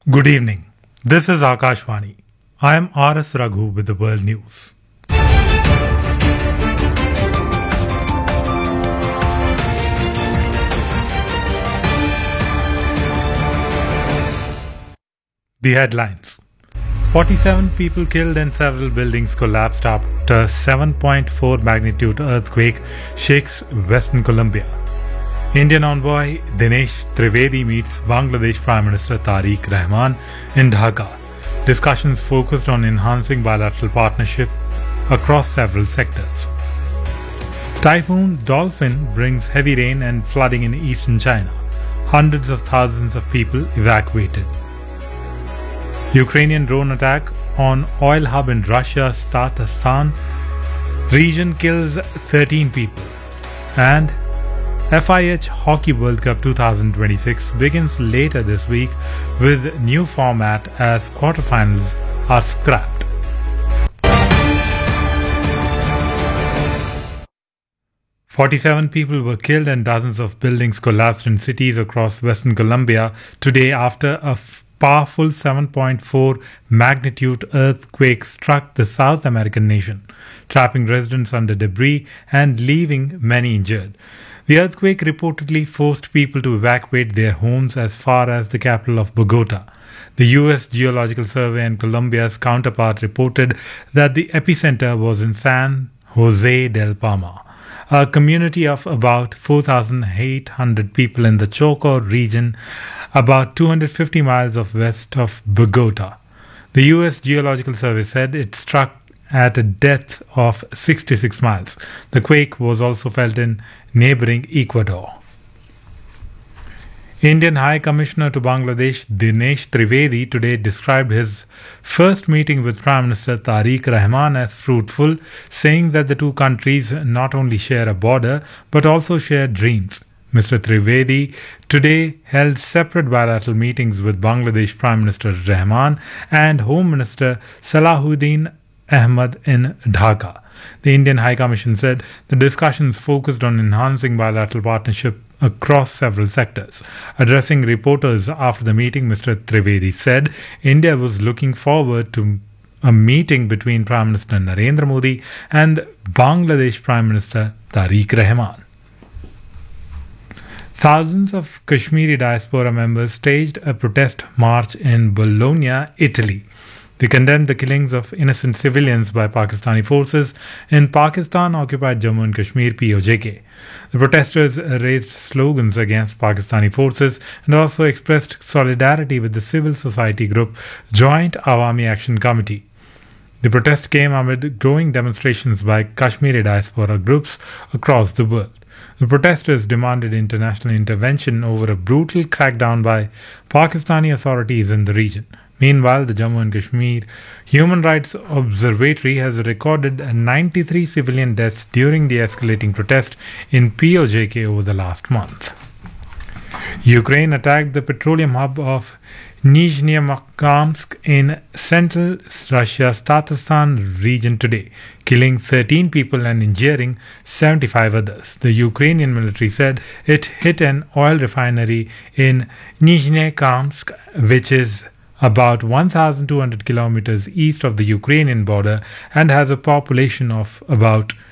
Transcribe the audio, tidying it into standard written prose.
Good evening. This is Akashvani. I am R.S. Raghu with the world news. The headlines. 47 people killed and several buildings collapsed after 7.4 magnitude earthquake shakes Western Colombia. Indian envoy Dinesh Trivedi meets Bangladesh Prime Minister Tariq Rahman in Dhaka. Discussions focused on enhancing bilateral partnership across several sectors. Typhoon Dolphin brings heavy rain and flooding in eastern China. Hundreds of thousands of people evacuated. Ukrainian drone attack on oil hub in Russia's Tatarstan region kills 13 people. And FIH Hockey World Cup 2026 begins later this week with new format as quarterfinals are scrapped. "47 people were killed and dozens of buildings collapsed in cities across Western Colombia today after a powerful 7.4 magnitude earthquake struck the South American nation, trapping residents under debris and leaving many injured. The earthquake reportedly forced people to evacuate their homes as far as the capital of Bogota. The U.S. Geological Survey and Colombia's counterpart reported that the epicenter was in San Jose del Palma, a community of about 4,800 people in the Chocó region, about 250 miles west of Bogota. The U.S. Geological Survey said it struck at a depth of 66 miles. The quake was also felt in neighboring Ecuador. Indian High Commissioner to Bangladesh Dinesh Trivedi today described his first meeting with Prime Minister Tariq Rahman as fruitful, saying that the two countries not only share a border but also share dreams. Mr. Trivedi today held separate bilateral meetings with Bangladesh Prime Minister Rahman and Home Minister Salahuddin Ahmad in Dhaka. The Indian High Commission said the discussions focused on enhancing bilateral partnership across several sectors. Addressing reporters after the meeting, Mr. Trivedi said India was looking forward to a meeting between Prime Minister Narendra Modi and Bangladesh Prime Minister Tariq Rahman. Thousands of Kashmiri diaspora members staged a protest march in Bologna, Italy. They condemned the killings of innocent civilians by Pakistani forces in Pakistan-occupied Jammu and Kashmir (POJK). The protesters raised slogans against Pakistani forces and also expressed solidarity with the civil society group Joint Awami Action Committee. The protest came amid growing demonstrations by Kashmiri diaspora groups across the world. The protesters demanded international intervention over a brutal crackdown by Pakistani authorities in the region. Meanwhile, the Jammu and Kashmir Human Rights Observatory has recorded 93 civilian deaths during the escalating protest in POJK over the last month. Ukraine attacked the petroleum hub of Nizhny-Makamsk in central Russia's Tatarstan region today, killing 13 people and injuring 75 others. The Ukrainian military said it hit an oil refinery in Nizhny-Makamsk, which is about 1,200 kilometers east of the Ukrainian border and has a population of about